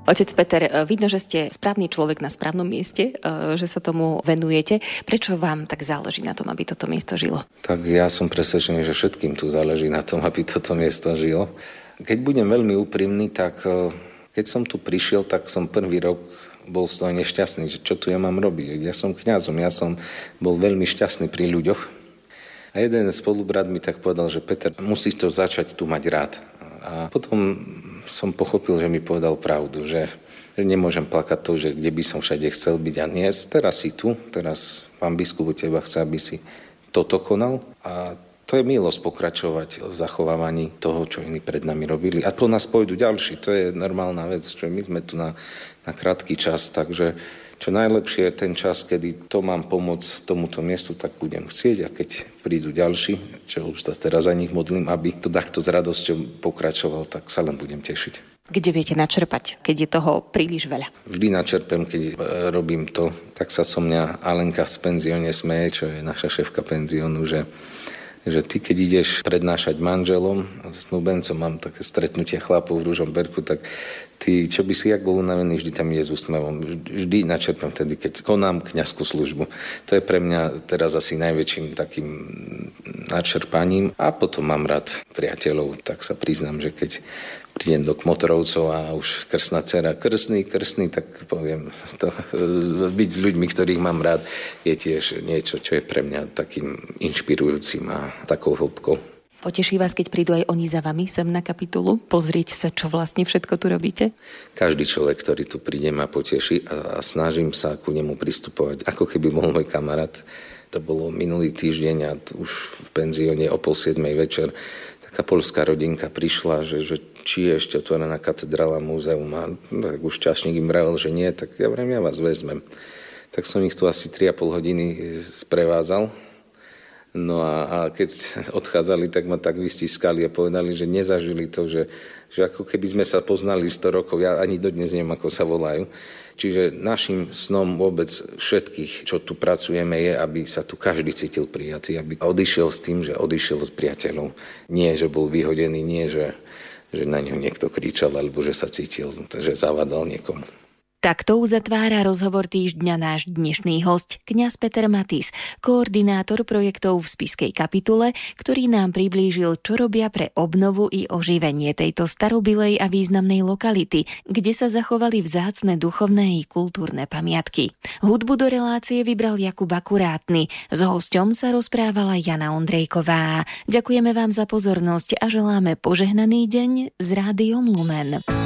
Otec Peter, vidno, že ste správny človek na správnom mieste, že sa tomu venujete. Prečo vám tak záleží na tom, aby toto miesto žilo? Tak ja som presvedčený, že všetkým tu záleží na tom, aby toto miesto žilo. Keď budem veľmi úprimný, tak keď som tu prišiel, tak som prvý rok bol z toho nešťastný, že čo tu ja mám robiť. Ja som kňazom, ja som bol veľmi šťastný pri ľuďoch. A jeden spolubrat mi tak povedal, že Peter, musíš to začať tu mať rád. A potom som pochopil, že mi povedal pravdu, že nemôžem plakať to, že kde by som všade chcel byť a nie. Teraz si tu, teraz pán biskup u teba chce, aby si toto konal a to je milosť pokračovať v zachovávaní toho, čo iní pred nami robili. A po nás pôjdu ďalší, to je normálna vec, že my sme tu na krátky čas, takže čo najlepšie je ten čas, kedy to mám pomôcť tomuto miestu, tak budem chcieť a keď prídu ďalší, čo už teraz za nich modlím, aby to takto s radosťou pokračoval, tak sa len budem tešiť. Kde viete načerpať, keď je toho príliš veľa? Vždy načerpem, keď robím to, tak sa so mňa Alenka v penzióne smeje, čo je naša šéfka penziónu, že ty, keď ideš prednášať manželom a snúbencom, mám také stretnutie chlapov v Ružomberku, tak ty, čo by si jak bol unavený, vždy tam ide s úsmevom. Vždy načerpem vtedy, keď konám kňazskú službu. To je pre mňa teraz asi najväčším takým načerpaním. A potom mám rád priateľov, tak sa priznám, že keď prídem do Kmotrovcov a už krstná dcera, krstný, tak poviem, to, byť s ľuďmi, ktorých mám rád, je tiež niečo, čo je pre mňa takým inšpirujúcim a takou hĺbkou. Poteší vás, keď prídu aj oni za vami sem na kapitulu? Pozrieť sa, čo vlastne všetko tu robíte? Každý človek, ktorý tu príde, ma poteší a snažím sa ku nemu pristupovať, ako keby bol môj kamarát. To bolo minulý týždeň a už v penzióne o 6:30 večer taká poľská rodinka prišla, že či je ešte otvorená katedrála, múzeum a tak už čašník im vravel, že nie, tak ja vrem, ja vás vezmem. Tak som ich tu asi 3,5 hodiny sprevádzal. No a keď odchádzali, tak ma tak vystiskali a povedali, že nezažili to, že ako keby sme sa poznali 100 rokov, ja ani dodnes neviem, ako sa volajú. Čiže našim snom vôbec všetkých, čo tu pracujeme, je, aby sa tu každý cítil prijatý, aby odišiel s tým, že odišiel od priateľov. Nie, že bol vyhodený, nie, že na ňo niekto kričal, alebo že sa cítil, že zavadal niekomu. Takto uzatvára rozhovor týždňa náš dnešný hosť, kňaz Peter Matis, koordinátor projektov v spišskej kapitule, ktorý nám priblížil, čo robia pre obnovu i oživenie tejto starobilej a významnej lokality, kde sa zachovali vzácne duchovné i kultúrne pamiatky. Hudbu do relácie vybral Jakub Akurátny, s hosťom sa rozprávala Jana Ondrejková. Ďakujeme vám za pozornosť a želáme požehnaný deň s Rádiom Lumen.